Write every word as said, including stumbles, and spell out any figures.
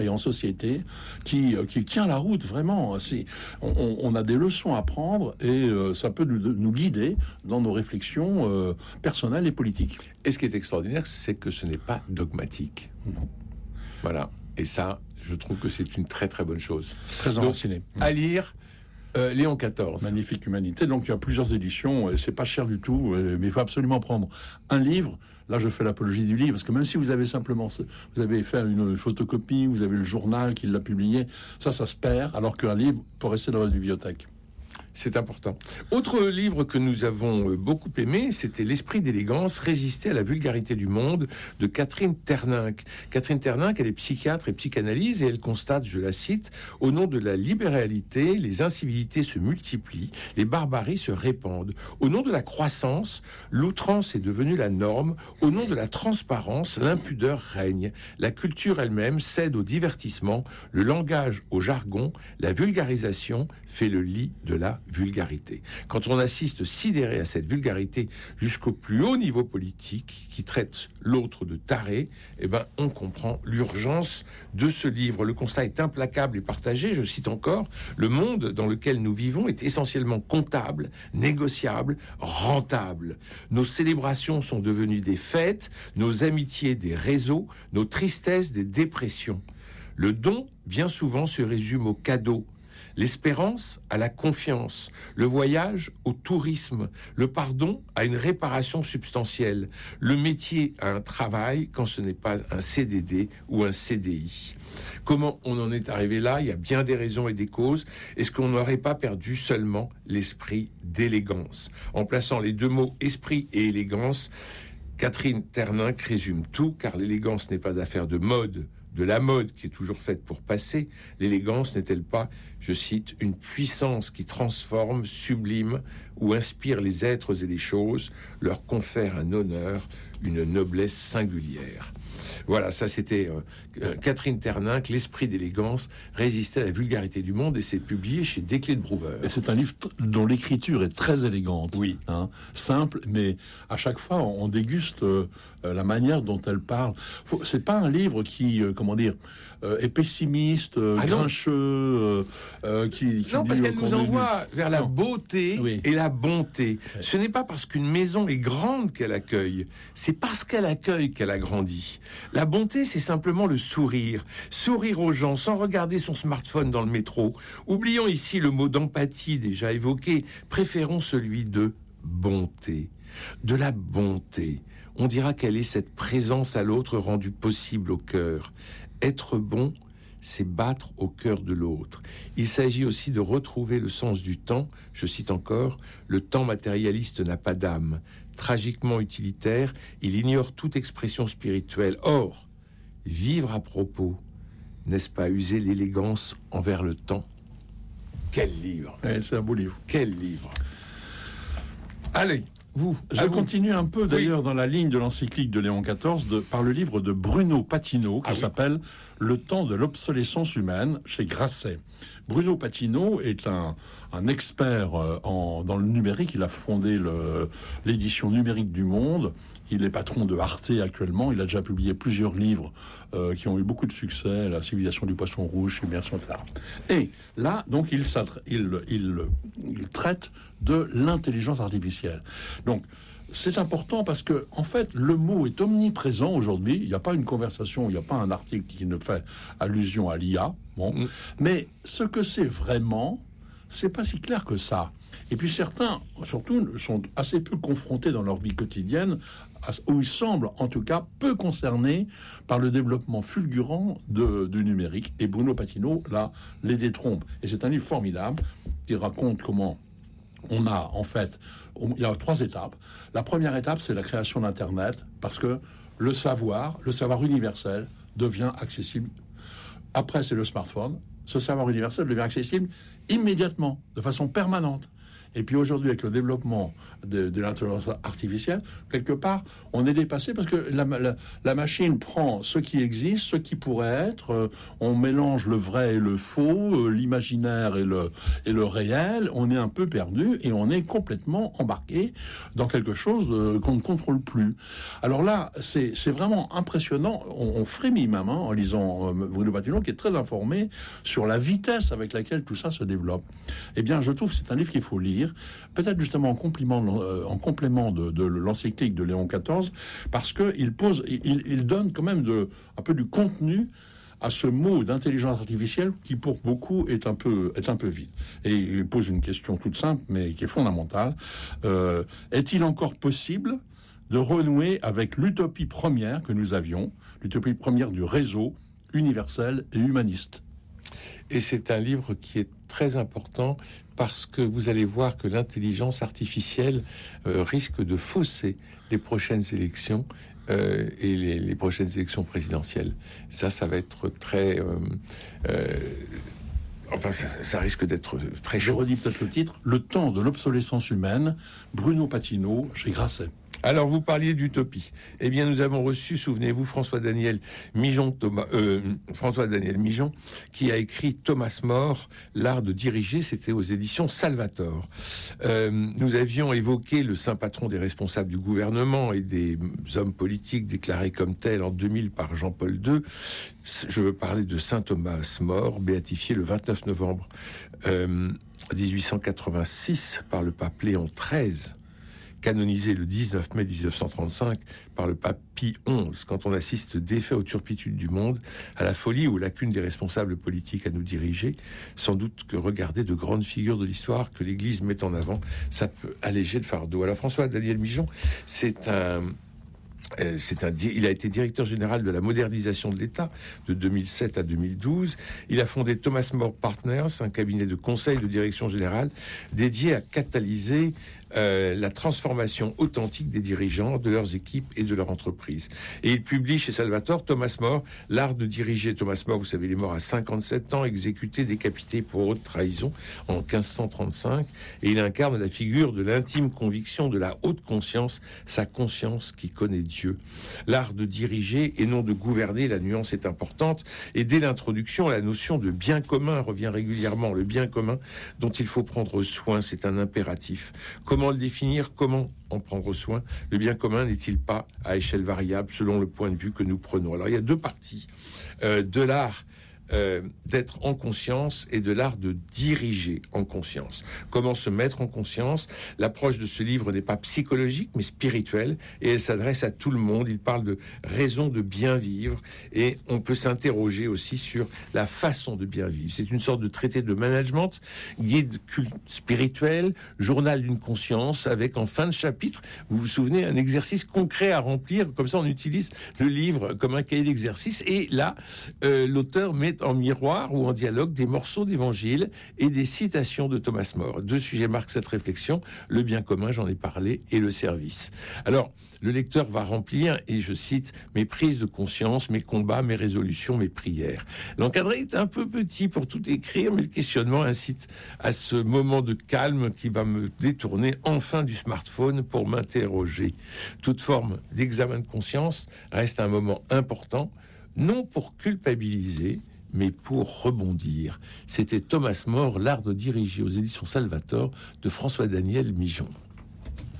et en société qui, qui tient la route vraiment. C'est, on, on a des leçons à prendre et euh, ça peut nous, nous guider dans nos réflexions euh, personnelles et politiques. Et ce qui est extraordinaire, c'est que ce n'est pas dogmatique. Non. Voilà. Et ça, je trouve que c'est une très très bonne chose. Très enraciné. À lire, euh, Léon quatorze. Magnifique humanité. Donc il y a plusieurs éditions, et c'est pas cher du tout, mais il faut absolument prendre un livre. Là, je fais l'apologie du livre, parce que même si vous avez simplement, vous avez fait une photocopie, vous avez le journal qui l'a publié, ça, ça se perd, alors qu'un livre peut rester dans votre bibliothèque. C'est important. Autre livre que nous avons beaucoup aimé, c'était L'esprit d'élégance, résister à la vulgarité du monde, de Catherine Terninck. Catherine Terninck, elle est psychiatre et psychanalyse, et elle constate, je la cite, « Au nom de la libéralité, les incivilités se multiplient, les barbaries se répandent. Au nom de la croissance, l'outrance est devenue la norme. Au nom de la transparence, l'impudeur règne. La culture elle-même cède au divertissement, le langage au jargon, la vulgarisation fait le lit de la vulgarité. » Quand on assiste sidéré à cette vulgarité jusqu'au plus haut niveau politique qui traite l'autre de taré, eh ben, on comprend l'urgence de ce livre. Le constat est implacable et partagé. Je cite encore, « Le monde dans lequel nous vivons est essentiellement comptable, négociable, rentable. Nos célébrations sont devenues des fêtes, nos amitiés des réseaux, nos tristesses des dépressions. Le don, bien souvent, se résume au cadeau. L'espérance à la confiance, le voyage au tourisme, le pardon à une réparation substantielle, le métier à un travail quand ce n'est pas un C D D ou un C D I. Comment on en est arrivé là? Il y a bien des raisons et des causes. Est-ce qu'on n'aurait pas perdu seulement l'esprit d'élégance? En plaçant les deux mots esprit et élégance, Catherine Terninck résume tout, car l'élégance n'est pas affaire de mode, de la mode qui est toujours faite pour passer. L'élégance n'est-elle pas, je cite, une puissance qui transforme, sublime ou inspire les êtres et les choses, leur confère un honneur, une noblesse singulière. Voilà, ça c'était euh, Catherine Terninck, L'esprit d'élégance, résister à la vulgarité du monde, et c'est publié chez Desclés de Brouwer. Et c'est un livre t- dont l'écriture est très élégante, oui, hein, simple, mais à chaque fois on, on déguste euh, la manière dont elle parle. Faut, c'est pas un livre qui, euh, comment dire, euh, est pessimiste, euh, ah grincheux, euh, euh, qui, qui non, dit, parce qu'elle euh, nous envoie est... vers la non. beauté oui. et la bonté. Ouais. Ce n'est pas parce qu'une maison est grande qu'elle accueille, c'est parce qu'elle accueille qu'elle a grandi. La bonté, c'est simplement le sourire. Sourire aux gens sans regarder son smartphone dans le métro. Oublions ici le mot d'empathie déjà évoqué. Préférons celui de bonté. De la bonté. On dira quelle est cette présence à l'autre rendue possible au cœur. Être bon, c'est battre au cœur de l'autre. Il s'agit aussi de retrouver le sens du temps. Je cite encore, « Le temps matérialiste n'a pas d'âme. Tragiquement utilitaire, il ignore toute expression spirituelle. Or, vivre à propos, n'est-ce pas user l'élégance envers le temps ?» Quel livre! Ouais, c'est un beau livre. Quel livre! Allez, vous. Je vous. continue un peu d'ailleurs oui. dans la ligne de l'encyclique de Léon quatorze de, par le livre de Bruno Patino qui ah, s'appelle oui. Le temps de l'obsolescence humaine chez Grasset. Bruno Patino est un, un expert en, dans le numérique. Il a fondé le, l'édition numérique du Monde. Il est patron de Arte actuellement. Il a déjà publié plusieurs livres euh, qui ont eu beaucoup de succès. La civilisation du poisson rouge, Immersion, et cetera. Et là, donc, il, il, il, il traite de l'intelligence artificielle. Donc, c'est important parce que, en fait, le mot est omniprésent aujourd'hui. Il n'y a pas une conversation, il n'y a pas un article qui ne fait allusion à l'I A. Bon. Mmh. Mais ce que c'est vraiment, c'est pas si clair que ça. Et puis certains, surtout, sont assez peu confrontés dans leur vie quotidienne, où ils semblent, en tout cas, peu concernés par le développement fulgurant de, du numérique. Et Bruno Patino, là, les détrompe. Et c'est un livre formidable qui raconte comment on a, en fait, il y a trois étapes. La première étape, c'est la création d'Internet, parce que le savoir, le savoir universel, devient accessible. Après, c'est le smartphone. Ce savoir universel devient accessible immédiatement, de façon permanente. Et puis aujourd'hui, avec le développement de, de l'intelligence artificielle, quelque part, on est dépassé parce que la, la, la machine prend ce qui existe, ce qui pourrait être, euh, on mélange le vrai et le faux, euh, l'imaginaire et le, et le réel, on est un peu perdu et on est complètement embarqué dans quelque chose euh, qu'on ne contrôle plus. Alors là, c'est, c'est vraiment impressionnant, on, on frémit même hein, en lisant euh, Bruno Patino, qui est très informé sur la vitesse avec laquelle tout ça se développe. Eh bien, je trouve que c'est un livre qu'il faut lire, peut-être justement en, compliment, euh, en complément de, de l'encyclique de Léon quatorze, parce qu'il pose, il, il donne quand même de, un peu du contenu à ce mot d'intelligence artificielle qui, pour beaucoup, est un peu, est un peu vide. Et il pose une question toute simple, mais qui est fondamentale. Euh, est-il encore possible de renouer avec l'utopie première que nous avions, l'utopie première du réseau universel et humaniste? Et c'est un livre qui est très important parce que vous allez voir que l'intelligence artificielle euh, risque de fausser les prochaines élections euh, et les, les prochaines élections présidentielles. Ça, ça va être très... Euh, euh, enfin, ça, ça risque d'être très chaud. Je redis peut-être le titre, « Le temps de l'obsolescence humaine », Bruno Patino, chez Grasset. Alors, vous parliez d'utopie. Eh bien, nous avons reçu, souvenez-vous, François-Daniel Mijon, Thomas, euh, François-Daniel Mijon, qui a écrit Thomas More, l'art de diriger. C'était aux éditions Salvator. Euh, nous avions évoqué le saint patron des responsables du gouvernement et des hommes politiques déclarés comme tels en deux mille par Jean-Paul deux. Je veux parler de saint Thomas More, béatifié le vingt-neuf novembre euh, dix-huit cent quatre-vingt-six par le pape Léon treize. Canonisé le dix-neuf mai dix-neuf cent trente-cinq par le pape Pie onze, quand on assiste d'effet aux turpitudes du monde, à la folie ou lacunes des responsables politiques à nous diriger, sans doute que regarder de grandes figures de l'histoire que l'Église met en avant, ça peut alléger le fardeau. Alors François-Daniel Mijon, c'est un... Euh, c'est un, il a été directeur général de la modernisation de l'État de deux mille sept à deux mille douze. Il a fondé Thomas More Partners, un cabinet de conseil de direction générale dédié à catalyser euh, la transformation authentique des dirigeants, de leurs équipes et de leur entreprise. Et il publie chez Salvator Thomas More, l'art de diriger. Thomas More, vous savez, il est mort à cinquante-sept ans, exécuté, décapité pour haute trahison en quinze cent trente-cinq. Et il incarne la figure de l'intime conviction de la haute conscience, sa conscience qui connaît Dieu. L'art de diriger et non de gouverner, la nuance est importante. Et dès l'introduction, la notion de bien commun revient régulièrement. Le bien commun dont il faut prendre soin, c'est un impératif. Comment le définir? Comment en prendre soin? Le bien commun n'est-il pas à échelle variable selon le point de vue que nous prenons? Alors il y a deux parties euh, de l'art Euh, d'être en conscience et de l'art de diriger en conscience. Comment se mettre en conscience? L'approche de ce livre n'est pas psychologique, mais spirituelle, et elle s'adresse à tout le monde. Il parle de raison de bien vivre, et on peut s'interroger aussi sur la façon de bien vivre. C'est une sorte de traité de management, guide spirituel, journal d'une conscience, avec en fin de chapitre, vous vous souvenez, un exercice concret à remplir. Comme ça, on utilise le livre comme un cahier d'exercice, et là, euh, l'auteur met en miroir ou en dialogue des morceaux d'évangile et des citations de Thomas More. Deux sujets marquent cette réflexion, le bien commun, j'en ai parlé, et le service. Alors, le lecteur va remplir, et je cite, mes prises de conscience, mes combats, mes résolutions, mes prières. L'encadré est un peu petit pour tout écrire, mais le questionnement incite à ce moment de calme qui va me détourner enfin du smartphone pour m'interroger. Toute forme d'examen de conscience reste un moment important, non pour culpabiliser, mais pour rebondir. C'était Thomas More, l'art de diriger, aux éditions Salvator de François-Daniel Mijon.